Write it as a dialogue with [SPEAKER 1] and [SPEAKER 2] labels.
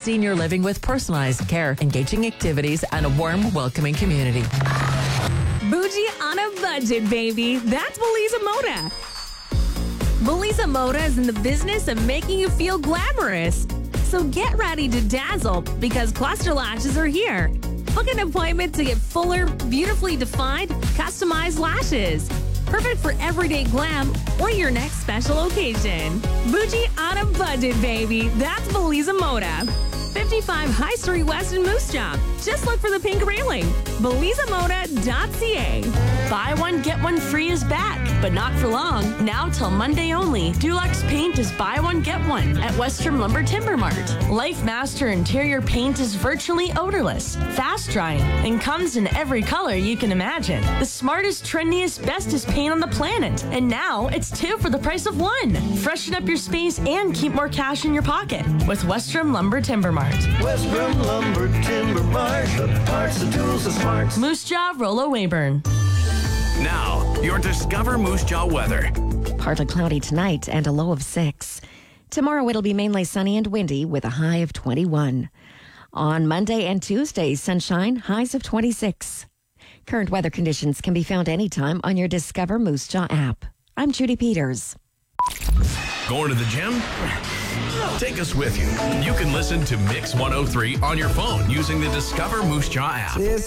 [SPEAKER 1] senior living with personalized care, engaging activities, and a warm, welcoming community.
[SPEAKER 2] Bougie on a budget, baby. That's Belisa Moda. Belisa Moda is in the business of making you feel glamorous. So get ready to dazzle because cluster lashes are here. Book an appointment to get fuller, beautifully defined, customized lashes. Perfect for everyday glam or your next special occasion. Bougie on a budget, baby. That's Belisa Moda. 55 High Street West in Moose Jaw. Just look for the pink railing. BelisaModa.ca.
[SPEAKER 3] Buy one, get one free is back, but not for long. Now till Monday only. Dulux Paint is buy one, get one at Western Lumber Timber Mart. Life Master Interior Paint is virtually odorless, fast drying, and comes in every color you can imagine. The smartest, trendiest, bestest paint on the planet. And now it's 2 for the price of 1. Freshen up your space and keep more cash in your pocket with Western Lumber Timber Mart.
[SPEAKER 4] Western Lumber Timber Mart. The parts, the tools, the smarts.
[SPEAKER 3] Moose Jaw, Rollo Weyburn.
[SPEAKER 5] Now, your Discover Moose Jaw weather.
[SPEAKER 6] Partly cloudy tonight and a low of 6. Tomorrow it'll be mainly sunny and windy with a high of 21. On Monday and Tuesday, sunshine, highs of 26. Current weather conditions can be found anytime on your Discover Moose Jaw app. I'm Judy Peters.
[SPEAKER 5] Going to the gym? Take us with you. You can listen to Mix 103 on your phone using the Discover Moose Jaw app.